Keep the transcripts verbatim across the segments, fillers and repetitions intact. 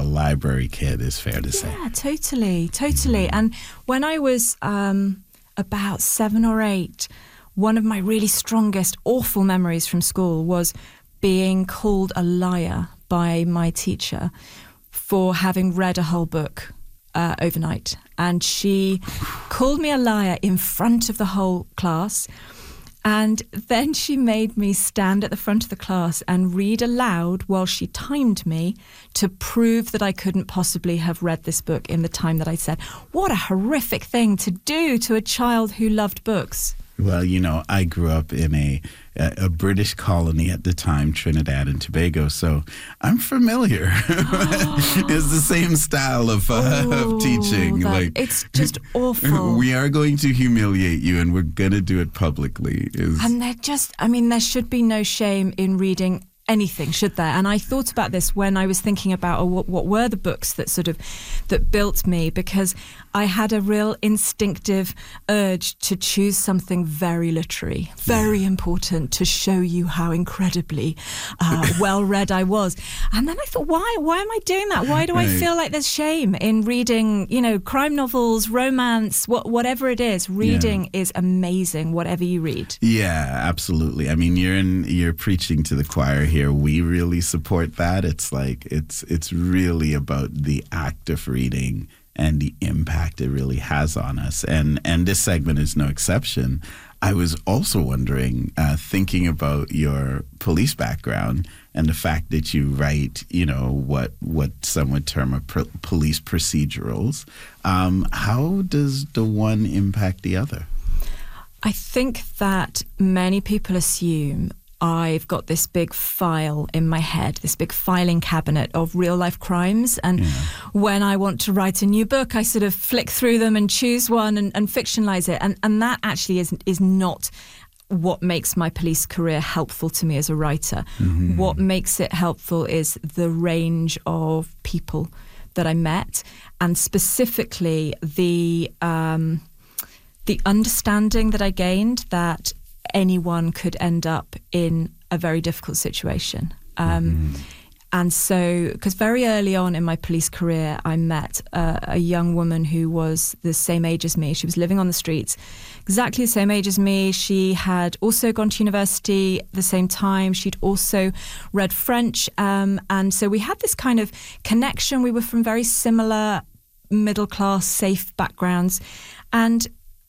library kid, is fair to say. Yeah, totally, totally. Mm-hmm. And when I was um, about seven or eight, one of my really strongest, awful memories from school was being called a liar by my teacher for having read a whole book uh, overnight. And she called me a liar in front of the whole class. And then she made me stand at the front of the class and read aloud while she timed me to prove that I couldn't possibly have read this book in the time that I said. What a horrific thing to do to a child who loved books. Well, you know, I grew up in a, a a British colony at the time, Trinidad and Tobago, so I'm familiar. Oh. It's the same style of, uh, Oh, of teaching. that- Like, it's just awful. we are going to humiliate you, and we're going to do it publicly. Is And there just, I mean, there should be no shame in reading anything, should there? And I thought about this when I was thinking about oh, what, what were the books that sort of, that built me, because I had a real instinctive urge to choose something very literary, very yeah. important, to show you how incredibly uh, well-read I was. And then I thought, why? Why am I doing that? Why do I right. feel like there's shame in reading, you know, crime novels, romance, what, whatever it is? Reading yeah. is amazing, whatever you read. Yeah, absolutely. I mean, you're in, you're preaching to the choir here. We really support that. It's like, it's it's really about the act of reading and the impact it really has on us. And and this segment is no exception. I was also wondering, uh, thinking about your police background and the fact that you write, you know, what what some would term a pr- police procedurals. Um, how does the one impact the other? I think that many people assume I've got this big file in my head, this big filing cabinet of real life crimes. And yeah. when I want to write a new book, I sort of flick through them and choose one and, and fictionalize it. And, and that actually is, is not what makes my police career helpful to me as a writer. Mm-hmm. What makes it helpful is the range of people that I met, and specifically the um, the understanding that I gained that anyone could end up in a very difficult situation. Um, mm-hmm. And so, because very early on in my police career, I met uh, a young woman who was the same age as me. She was living on the streets, exactly the same age as me. She had also gone to university at the same time. She'd also read French. Um, and so we had this kind of connection. We were from very similar middle-class, safe backgrounds. And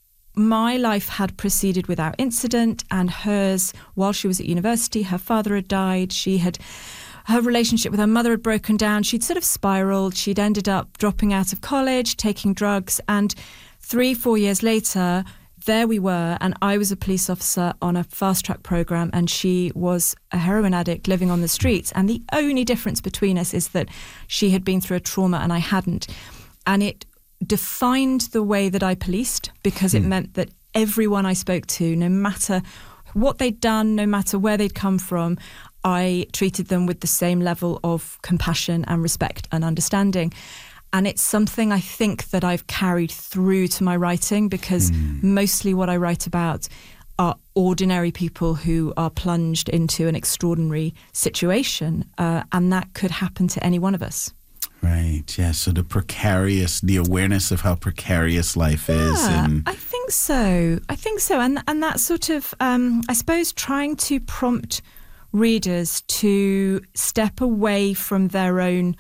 my life had proceeded without incident, and hers, while she was at university, her father had died. She had, her relationship with her mother had broken down. She'd sort of spiraled. She'd ended up dropping out of college, taking drugs. And three, four years later, there we were, and I was a police officer on a fast track program, and she was a heroin addict living on the streets. And the only difference between us is that she had been through a trauma and I hadn't. And it defined the way that I policed, because it mm. meant that everyone I spoke to, no matter what they'd done, no matter where they'd come from, I treated them with the same level of compassion and respect and understanding. And it's something I think that I've carried through to my writing, because mm. mostly what I write about are ordinary people who are plunged into an extraordinary situation, uh, and that could happen to any one of us. Right, yeah, so the precarious, the awareness of how precarious life yeah, is. And I think so. I think so. And and that sort of, um, I suppose, trying to prompt readers to step away from their own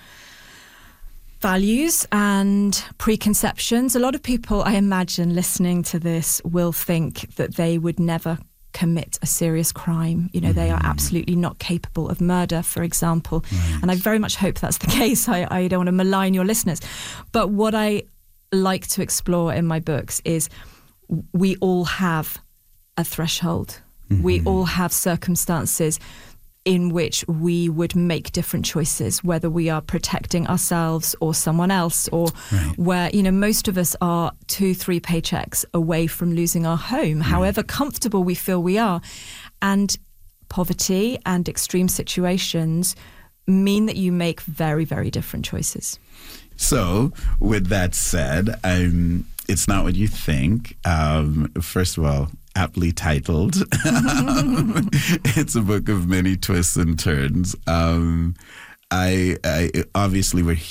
values and preconceptions. A lot of people, I imagine, listening to this will think that they would never commit a serious crime. You know, mm-hmm. they are absolutely not capable of murder, for example. Right. And I very much hope that's the case. I, I don't want to malign your listeners. But what I like to explore in my books is we all have a threshold. Mm-hmm. We all have circumstances in which we would make different choices, whether we are protecting ourselves or someone else, or right. where, you know, most of us are two, three paychecks away from losing our home, right. however comfortable we feel we are. And poverty and extreme situations mean that you make very, very different choices. So, with that said, um, it's not what you think. Um, first of all, aptly titled. um, it's a book of many twists and turns. Um, I, I obviously we're